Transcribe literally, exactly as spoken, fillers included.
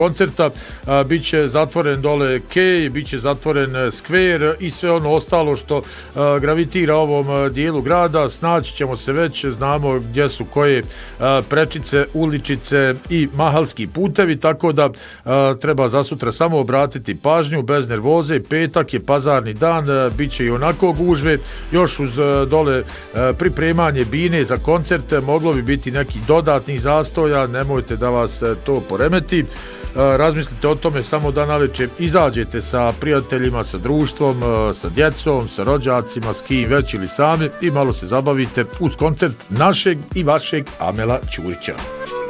koncerta, a, bit će zatvoren dole kej, bit će zatvoren skver i sve ono ostalo što a, gravitira ovom a, dijelu grada. Snaći ćemo se već, znamo gdje su koje a, prečice, uličice i mahalski putevi, tako da a, treba za sutra samo obratiti pažnju, bez nervoze. Petak je pazarni dan, a, bit će i onako gužve, još uz a, dole a, pripremanje bine za koncerte, moglo bi biti neki dodatnih zastoja, nemojte da vas a, to poremeti. Razmislite o tome samo da navečer izađete sa prijateljima, sa društvom, sa djecom, sa rođacima, s kim već ili sami i malo se zabavite uz koncert našeg i vašeg Amela Ćurića.